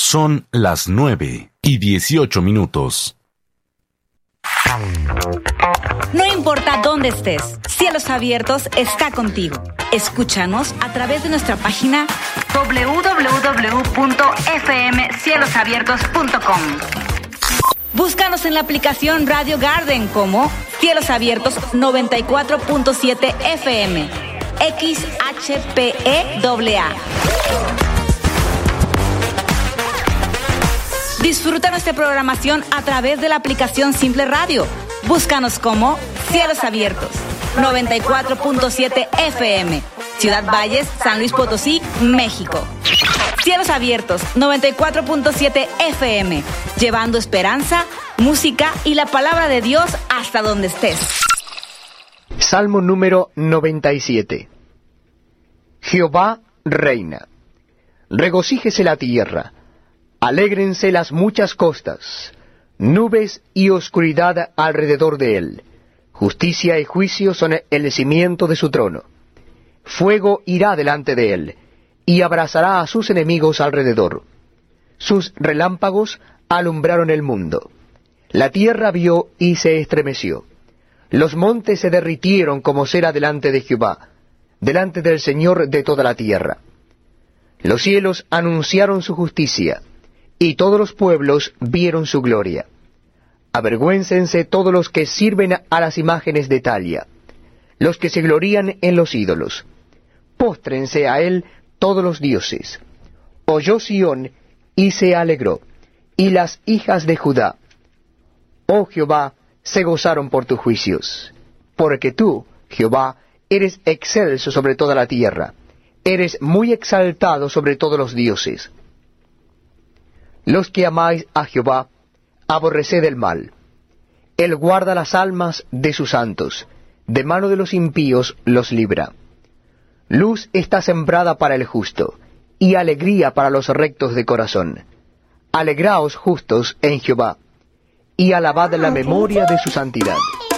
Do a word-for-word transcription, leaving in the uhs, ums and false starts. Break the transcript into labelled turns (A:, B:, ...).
A: Son las nueve y dieciocho minutos.
B: No importa dónde estés, Cielos Abiertos está contigo. Escúchanos a través de nuestra página doble u doble u doble u punto f m cielos abiertos punto com. Búscanos en la aplicación Radio Garden como Cielos Abiertos noventa y cuatro punto siete F M, X H P E A A. Disfruta nuestra programación a través de la aplicación Simple Radio. Búscanos como Cielos Abiertos noventa y cuatro punto siete F M, Ciudad Valles, San Luis Potosí, México. Cielos Abiertos noventa y cuatro punto siete F M, llevando esperanza, música y la palabra de Dios hasta donde estés.
C: Salmo número noventa y siete. Jehová reina. Regocíjese la tierra, alégrense las muchas costas, nubes y oscuridad alrededor de él. Justicia y juicio son el cimiento de su trono. Fuego irá delante de él, y abrazará a sus enemigos alrededor. Sus relámpagos alumbraron el mundo. La tierra vio y se estremeció. Los montes se derritieron como cera delante de Jehová, delante del Señor de toda la tierra. Los cielos anunciaron su justicia, y todos los pueblos vieron su gloria. Avergüéncense todos los que sirven a las imágenes de Talia, los que se glorían en los ídolos. Póstrense a él todos los dioses. Oyó Sión y se alegró, y las hijas de Judá, oh Jehová, se gozaron por tus juicios. Porque tú, Jehová, eres excelso sobre toda la tierra, eres muy exaltado sobre todos los dioses. Los que amáis a Jehová, aborreced el mal. Él guarda las almas de sus santos, de mano de los impíos los libra. Luz está sembrada para el justo, y alegría para los rectos de corazón. Alegraos justos en Jehová, y alabad la memoria de su santidad.